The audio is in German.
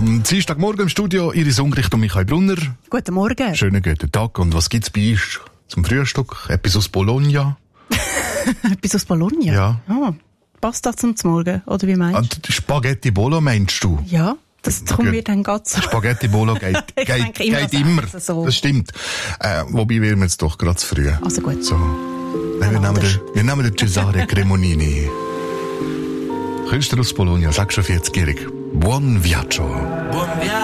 Am Dienstagmorgen im Studio Iris Ungricht und Michael Brunner. Guten Morgen. Schönen guten Tag. Und was gibt's bei uns zum Frühstück? Etwas aus Bologna? Etwas aus Bologna? Ja. Ah, Pasta zum Morgen, oder wie meinst du? Spaghetti Bolo meinst du? Ja, das kommen wir dann ganz so. Spaghetti Bolo geht immer. So. Das stimmt. Wobei wir jetzt doch gerade zu früh. Also gut. So. Wir nehmen den Cesare Cremonini. Künstler aus Bologna, 46-jährig. Buon viaggio. Buon viaggio.